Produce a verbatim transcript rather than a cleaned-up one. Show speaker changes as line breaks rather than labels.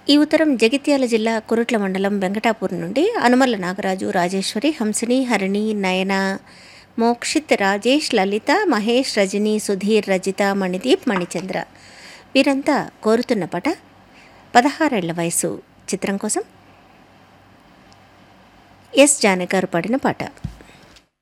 ఈ ఉత్తరం జగిత్యాల జిల్లా కురుట్ల మండలం వెంకటాపూర్ నుండి అనుమల నాగరాజు, రాజేశ్వరి, హంసిని, హరిణి, నయన, మోక్షిత్, రాజేష్, లలిత, మహేష్, రజని, సుధీర్, రజిత, మణిదీప్, మణిచంద్ర వీరంతా కోరుతున్న పాట పదహారేళ్ల వయసు చిత్రం కోసం ఎస్ జానకి గారు పాడిన పాట.